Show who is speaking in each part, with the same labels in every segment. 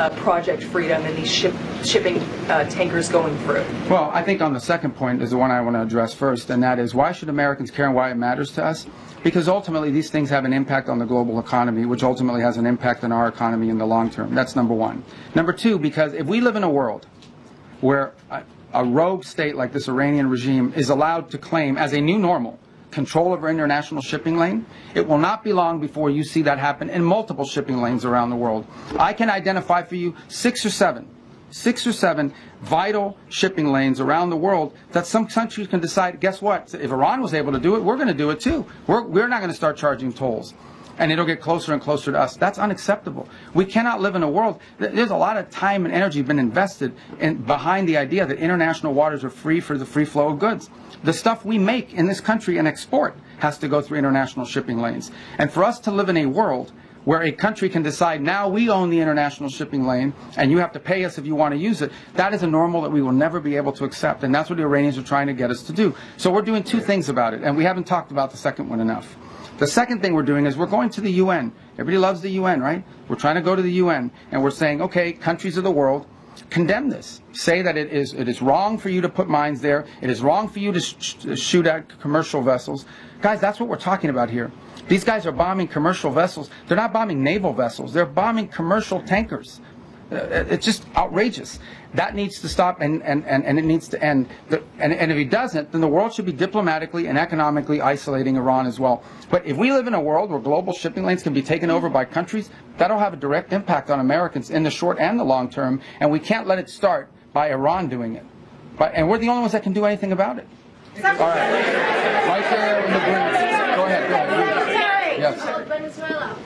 Speaker 1: Project Freedom and these shipping tankers going through?
Speaker 2: Well, I think on the second point is the one I want to address first, and that is, why should Americans care and why it matters to us? Because ultimately these things have an impact on the global economy, which ultimately has an impact on our economy in the long term. That's number one. Number two, because if we live in a world where a rogue state like this Iranian regime is allowed to claim as a new normal control over international shipping lane, it will not be long before you see that happen in multiple shipping lanes around the world. I can identify for you six or seven vital shipping lanes around the world that some countries can decide, guess what, if Iran was able to do it, we're going to do it too. We're not going to start charging tolls. And it'll get closer and closer to us. That's unacceptable. We cannot live in a world. There's a lot of time and energy been invested behind the idea that international waters are free for the free flow of goods. The stuff we make in this country and export has to go through international shipping lanes. And for us to live in a world where a country can decide, now we own the international shipping lane and you have to pay us if you want to use it, that is a normal that we will never be able to accept. And that's what the Iranians are trying to get us to do. So we're doing two things about it, and we haven't talked about the second one enough. The second thing we're doing is we're going to the UN. Everybody loves the UN, right? We're trying to go to the UN, and we're saying, okay, countries of the world, condemn this. Say that it is wrong for you to put mines there. It is wrong for you to shoot at commercial vessels. Guys, that's what we're talking about here. These guys are bombing commercial vessels. They're not bombing naval vessels. They're bombing commercial tankers. It's just outrageous. That needs to stop, and it needs to end. And if it doesn't, then the world should be diplomatically and economically isolating Iran as well. But if we live in a world where global shipping lanes can be taken over by countries, that'll have a direct impact on Americans in the short and the long term, and we can't let it start by Iran doing it. And we're the only ones that can do anything about it. All right. Right there in the green. Go ahead. Yes.
Speaker 3: Venezuela.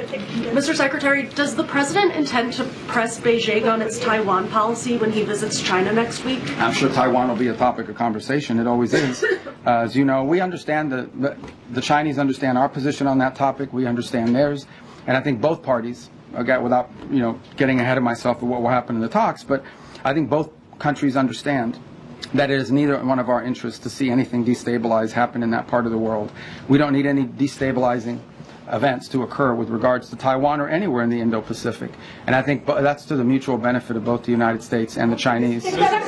Speaker 3: Mr. Secretary, does the president intend to press Beijing on its Taiwan policy when he visits China next week?
Speaker 2: I'm sure Taiwan will be a topic of conversation. It always is. As you know, we understand the Chinese understand our position on that topic. We understand theirs. And I think both parties, without getting ahead of myself of what will happen in the talks, but I think both countries understand that it is neither one of our interests to see anything destabilize happen in that part of the world. We don't need any destabilizing events to occur with regards to Taiwan or anywhere in the Indo-Pacific. And I think that's to the mutual benefit of both the United States and the Chinese.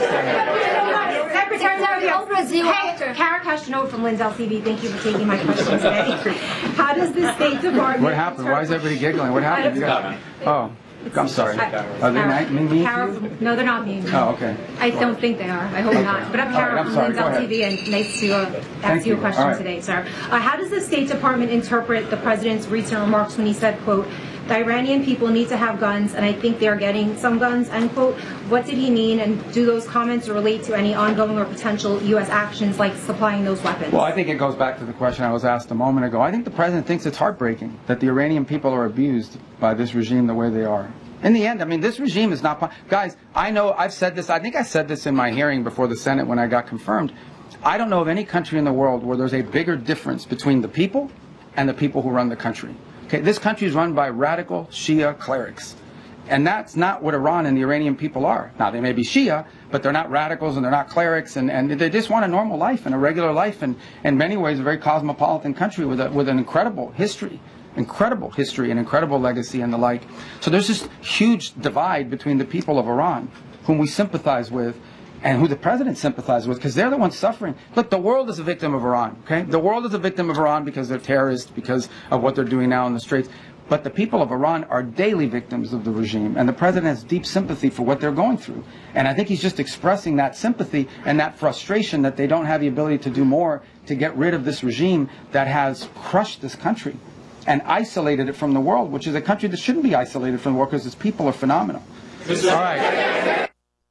Speaker 4: Kara Kashtanova from Linz LTV. Thank you for taking my question today. How does the State Department...
Speaker 2: What happened? Why is everybody giggling? What happened? Oh. I'm sorry. Are they mean?
Speaker 4: No, they're not mean.
Speaker 2: Oh, okay.
Speaker 4: I don't think they are. I hope not. But I'm Kara from Linz LTV, and nice to ask you a question today, sir. How does the State Department interpret the president's recent remarks when he said, quote, the Iranian people need to have guns, and I think they are getting some guns, end quote. What did he mean, and do those comments relate to any ongoing or potential U.S. actions like supplying those weapons?
Speaker 2: Well, I think it goes back to the question I was asked a moment ago. I think the president thinks it's heartbreaking that the Iranian people are abused by this regime the way they are. In the end, I mean, this regime is not... Guys, I know I've said this. I think I said this in my hearing before the Senate when I got confirmed. I don't know of any country in the world where there's a bigger difference between the people and the people who run the country. Okay, this country is run by radical Shia clerics. And that's not what Iran and the Iranian people are. Now, they may be Shia, but they're not radicals and they're not clerics, and they just want a normal life and a regular life, and in many ways a very cosmopolitan country with an incredible history and incredible legacy and the like. So there's this huge divide between the people of Iran, whom we sympathize with, and who the president sympathizes with, because they're the ones suffering. Look, the world is a victim of Iran, okay? The world is a victim of Iran because they're terrorists, because of what they're doing now in the Straits. But the people of Iran are daily victims of the regime, and the president has deep sympathy for what they're going through. And I think he's just expressing that sympathy and that frustration that they don't have the ability to do more to get rid of this regime that has crushed this country and isolated it from the world, which is a country that shouldn't be isolated from the world because its people are phenomenal. All right.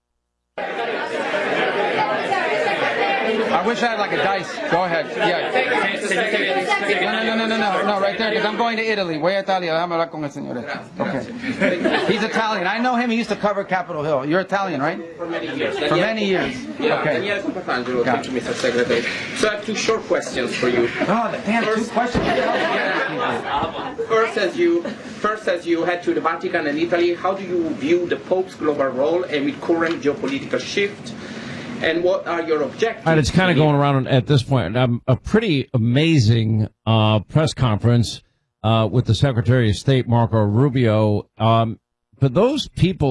Speaker 2: I wish I had like a dice. Go ahead. Yeah. No, right there, because I'm going to Italy. Voy a Italia. Déjame hablar con el señor. Okay. He's Italian. I know him. He used to cover Capitol Hill. You're Italian, right?
Speaker 5: For many years.
Speaker 2: For many years.
Speaker 5: Yeah,
Speaker 2: okay.
Speaker 5: Daniel Papandreou, thank you, Mr. Secretary. So I have two short questions for you.
Speaker 2: Oh, damn, two questions.
Speaker 5: First, as you head to the Vatican and Italy, how do you view the Pope's global role amid current geopolitical shift? And what are your objectives?
Speaker 6: And it's kind of going around at this point. A pretty amazing press conference with the Secretary of State, Marco Rubio. But those people